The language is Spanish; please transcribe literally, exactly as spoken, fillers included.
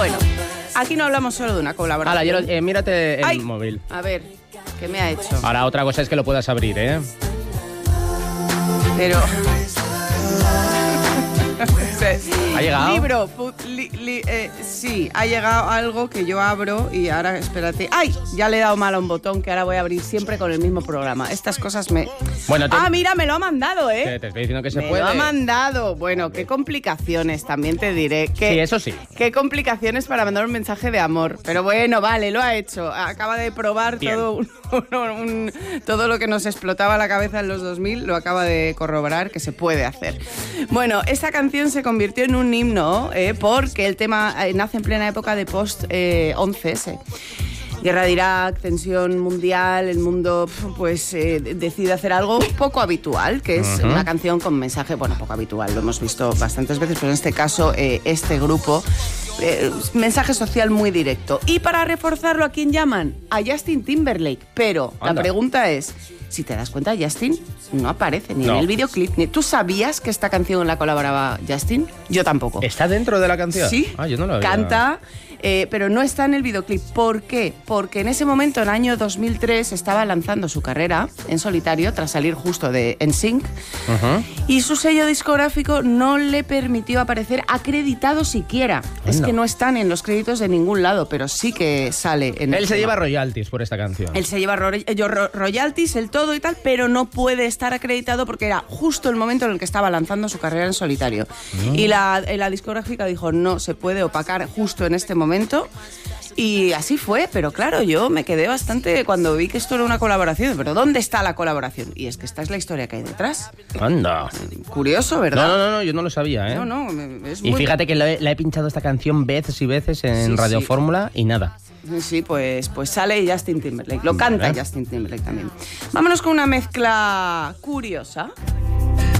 Bueno, aquí no hablamos solo de una colaboración. Hala, yo lo- eh, mírate el Ay, móvil. A ver, ¿qué me ha hecho? Ahora, otra cosa es que lo puedas abrir, ¿eh? Pero... ¿Ha llegado? Libro, pu- li- li- eh, sí, ha llegado algo que yo abro y ahora, espérate. ¡Ay! Ya le he dado mal a un botón que ahora voy a abrir siempre con el mismo programa. Estas cosas me... Bueno, te- Ah, mira, me lo ha mandado, ¿eh? Te, te estoy diciendo que se me puede. lo ha mandado. Bueno, qué complicaciones, también te diré. Que, Sí, eso sí. Qué complicaciones para mandar un mensaje de amor. Pero bueno, vale, lo ha hecho. Acaba de probar Bien. todo, un- un- todo lo que nos explotaba la cabeza en los dos mil, lo acaba de corroborar que se puede hacer. Bueno, esta canción se convirtió en un himno eh, porque el tema eh, nace en plena época de post eh, once ese. Guerra de Irak, tensión mundial, el mundo pues eh, decide hacer algo poco habitual, que es Ujú. una canción con mensaje, bueno, poco habitual, lo hemos visto bastantes veces, pero en este caso eh, este grupo, eh, mensaje social muy directo. Y para reforzarlo, ¿a quién llaman? A Justin Timberlake, pero Anda. la pregunta es, si te das cuenta, Justin no aparece ni No. en el videoclip, ni... ¿Tú sabías que esta canción la colaboraba Justin? Yo tampoco. ¿Está dentro de la canción? Sí, Ah, yo no lo había... canta, eh, pero no está en el videoclip. ¿Por qué? Porque en ese momento, en el año dos mil tres, estaba lanzando su carrera en solitario tras salir justo de N Sync Ujú. y su sello discográfico no le permitió aparecer acreditado siquiera. Es Anda. que no están en los créditos de ningún lado, pero sí que sale en el Él se tema. lleva royalties por esta canción. Él se lleva ro- eh, yo- ro- royalties, el todo y tal, pero no puede estar acreditado porque era justo el momento en el que estaba lanzando su carrera en solitario. Y la, eh, la discográfica dijo, no se puede opacar justo en este momento. Y así fue, pero claro, yo me quedé bastante cuando vi que esto era una colaboración. Pero ¿dónde está la colaboración? Y es que esta es la historia que hay detrás. Anda. Curioso, No, ¿verdad? no, no, no, yo no lo sabía, ¿eh? No, no, me- es Y muy... fíjate que la he, la he pinchado esta canción veces y veces en Sí, Radio sí. Fórmula y nada. Sí, pues, pues sale Justin Timberlake. Lo canta Vale. Justin Timberlake también. Vámonos con una mezcla curiosa.